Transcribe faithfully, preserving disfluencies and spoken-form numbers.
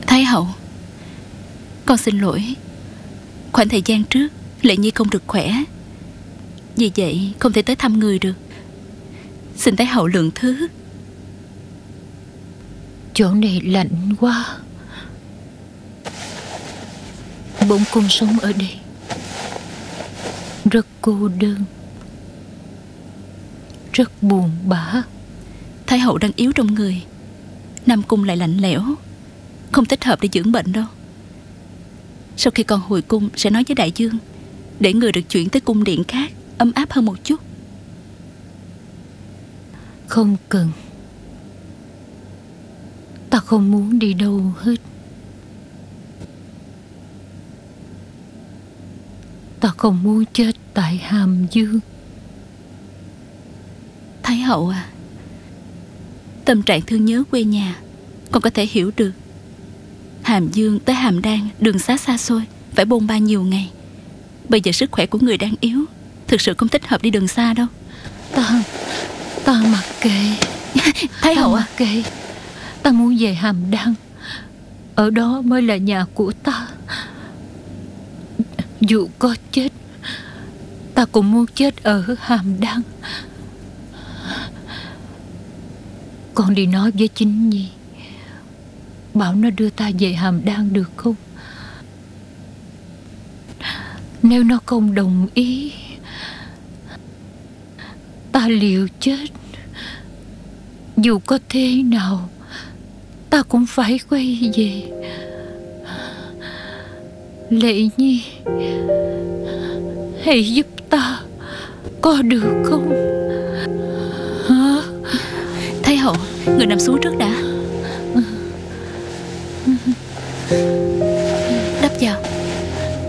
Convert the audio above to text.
Thái hậu, con xin lỗi. Khoảng thời gian trước Lệ Nhi không được khỏe, vì vậy không thể tới thăm người được. Xin Thái hậu lượng thứ. Chỗ này lạnh quá. Bổn cung sống ở đây rất cô đơn, rất buồn bã. Thái hậu đang yếu trong người, Nam cung lại lạnh lẽo, không thích hợp để dưỡng bệnh đâu. Sau khi con hồi cung sẽ nói với đại dương, để người được chuyển tới cung điện khác ấm áp hơn một chút. Không cần. Ta không muốn đi đâu hết. Ta không muốn chết tại Hàm Dương. Thái hậu à, tâm trạng thương nhớ quê nhà con có thể hiểu được. Hàm Dương tới Hàm Đan đường xá xa xôi, phải bôn ba nhiều ngày. Bây giờ sức khỏe của người đang yếu, thực sự không thích hợp đi đường xa đâu. Ta Ta mặc kệ. Thái Ta hậu mặc à, kệ. Ta muốn về Hàm Đan. Ở đó mới là nhà của ta. Dù có chết, ta cũng muốn chết ở Hàm Đan. Con đi nói với Chính Nhi, bảo nó đưa ta về Hàm Đan được không? Nếu nó không đồng ý, ta liều chết. Dù có thế nào, ta cũng phải quay về. Lệ Nhi, hãy giúp ta, có được không? Hả? Thái hậu, người nằm xuống trước đã. Đắp vào.